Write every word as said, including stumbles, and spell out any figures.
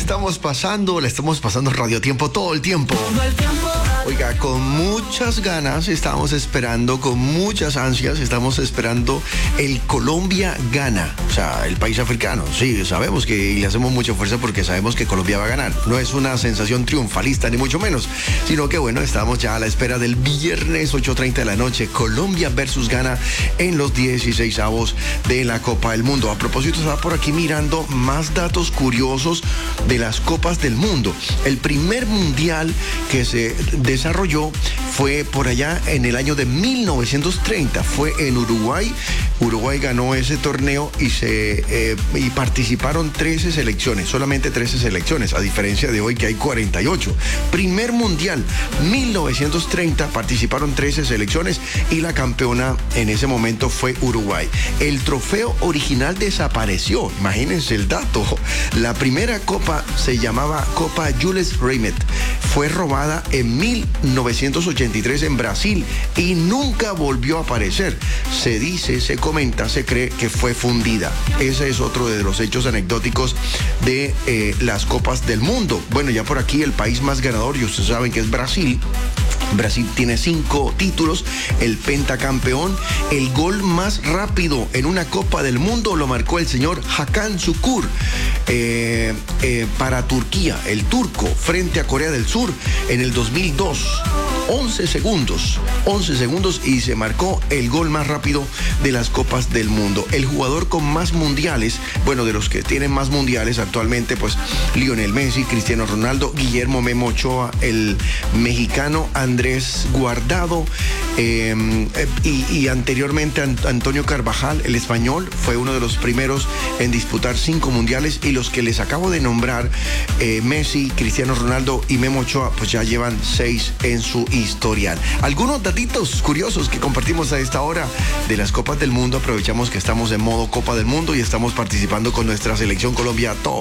estamos pasando? La estamos pasando Radio Tiempo todo el tiempo. Todo el tiempo. Oiga, con muchas ganas estamos esperando, con muchas ansias estamos esperando el Colombia gana, o sea, el país africano. Sí, sabemos que y le hacemos mucha fuerza porque sabemos que Colombia va a ganar. No es una sensación triunfalista ni mucho menos, sino que bueno, estamos ya a la espera del viernes ocho treinta de la noche, Colombia versus Ghana en los dieciseisavos de la Copa del Mundo. A propósito, estaba por aquí mirando más datos curiosos de las Copas del Mundo. El primer mundial que se desarrolló fue por allá en el año de mil novecientos treinta, fue en Uruguay. Uruguay ganó ese torneo y se eh, y participaron trece selecciones, solamente trece selecciones, a diferencia de hoy que hay cuarenta y ocho. Primer mundial, mil novecientos treinta, participaron trece selecciones y la campeona en ese momento fue Uruguay. El trofeo original desapareció, imagínense el dato. La primera copa se llamaba Copa Jules Rimet, fue robada en mil novecientos ochenta y tres en Brasil y nunca volvió a aparecer. Se dice, se comenta, se cree que fue fundida. Ese es otro de los hechos anecdóticos de eh, las Copas del Mundo. Bueno, ya por aquí el país más ganador, y ustedes saben que es Brasil. Brasil tiene cinco títulos, el pentacampeón. El gol más rápido en una Copa del Mundo lo marcó el señor Hakan Şükür eh, eh, para Turquía, el turco, frente a Corea del Sur en el dos mil dos. once segundos, once segundos y se marcó el gol más rápido de las Copas del Mundo. El jugador con más mundiales, bueno, de los que tienen más mundiales actualmente, pues Lionel Messi, Cristiano Ronaldo, Guillermo Memo Ochoa, el mexicano Andrés Guardado eh, y, y anteriormente Antonio Carvajal, el español, fue uno de los primeros en disputar cinco mundiales, y los que les acabo de nombrar, eh, Messi, Cristiano Ronaldo y Memo Ochoa, pues ya llevan seis en su historial. Algunos datitos curiosos que compartimos a esta hora de las Copas del Mundo. Aprovechamos que estamos en modo Copa del Mundo y estamos participando con nuestra selección Colombia todo